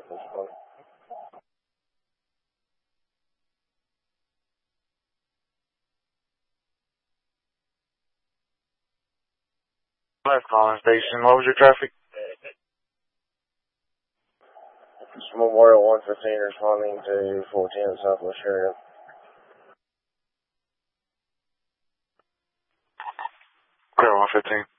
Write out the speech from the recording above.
Left calling station. What was your traffic? It's Memorial 115 responding to 410 Southwest Sheridan. Clear 115.